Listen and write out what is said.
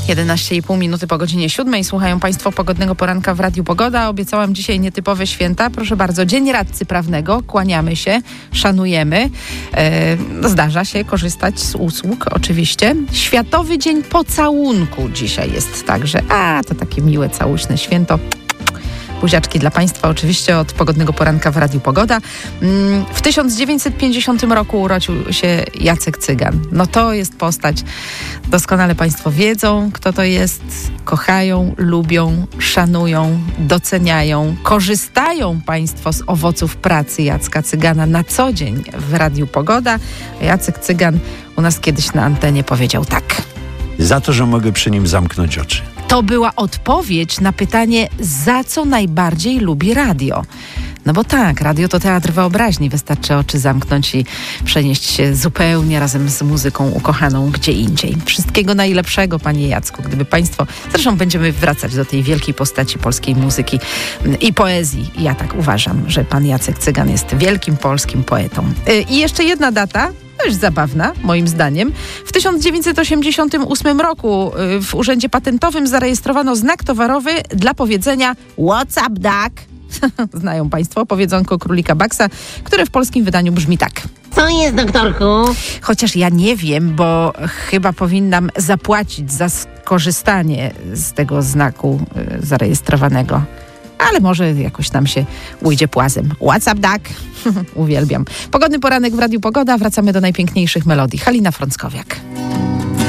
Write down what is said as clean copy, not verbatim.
11,5 minuty po godzinie 7. Słuchają Państwo Pogodnego Poranka w Radiu Pogoda. Obiecałam dzisiaj nietypowe święta. Proszę bardzo, Dzień Radcy Prawnego. Kłaniamy się, szanujemy. Zdarza się korzystać z usług, oczywiście. Światowy Dzień Pocałunku dzisiaj jest także. To takie miłe, całuśne święto. Buziaczki dla Państwa oczywiście od Pogodnego Poranka w Radiu Pogoda. W 1950 roku urodził się Jacek Cygan. No to jest postać, doskonale Państwo wiedzą, kto to jest. Kochają, lubią, szanują, doceniają, korzystają Państwo z owoców pracy Jacka Cygana na co dzień w Radiu Pogoda. Jacek Cygan u nas kiedyś na antenie powiedział tak. Za to, że mogę przy nim zamknąć oczy. To była odpowiedź na pytanie, za co najbardziej lubi radio. No bo tak, radio to teatr wyobraźni. Wystarczy oczy zamknąć i przenieść się zupełnie razem z muzyką ukochaną gdzie indziej. Wszystkiego najlepszego, panie Jacku. Gdyby Państwo... Zresztą będziemy wracać do tej wielkiej postaci polskiej muzyki i poezji. Ja tak uważam, że pan Jacek Cygan jest wielkim polskim poetą. I jeszcze jedna data, dość zabawna, moim zdaniem. W 1988 roku w Urzędzie Patentowym zarejestrowano znak towarowy dla powiedzenia What's up, duck? Znają Państwo powiedzonko królika Baksa, które w polskim wydaniu brzmi tak. Co jest, doktorku? Chociaż ja nie wiem, bo chyba powinnam zapłacić za skorzystanie z tego znaku zarejestrowanego. Ale może jakoś nam się ujdzie płazem. What's up, duck? Uwielbiam. Pogodny poranek w Radiu Pogoda. Wracamy do najpiękniejszych melodii. Halina Frąckowiak.